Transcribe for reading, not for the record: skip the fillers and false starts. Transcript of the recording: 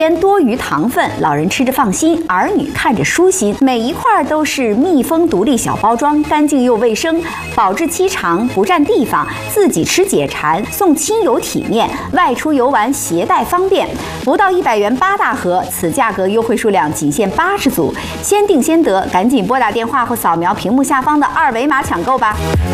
多余糖分，老人吃着放心，儿女看着舒心。每一块都是密封独立小包装，干净又卫生，保质期长，不占地方，自己吃解馋，送亲友体面，外出游玩携带方便。不到100元8大盒，此价格优惠数量仅限80组，先定先得，赶紧拨打电话或扫描屏幕下方的2维码抢购吧。